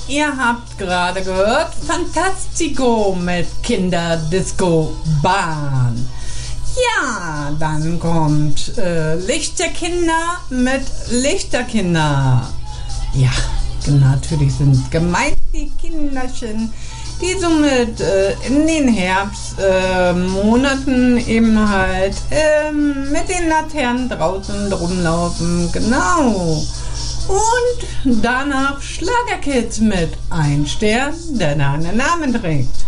Ihr habt gerade gehört Fantastico mit Kinderdisco Bahn. Ja, dann kommt Lichterkinder mit Lichterkinder. Ja, natürlich sind gemeint die Kinderchen, die somit in den Herbstmonaten eben halt mit den Laternen draußen rumlaufen. Genau. Und danach Schlagerkids mit ein Stern, der einen Namen trägt.